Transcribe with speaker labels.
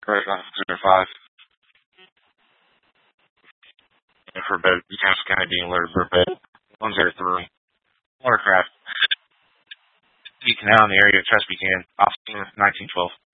Speaker 1: Correct, Officer 5. And for bed, Buchanan County being alerted for bed 103. Watercraft. Canal in the area of Chesapeake, Officer 1912.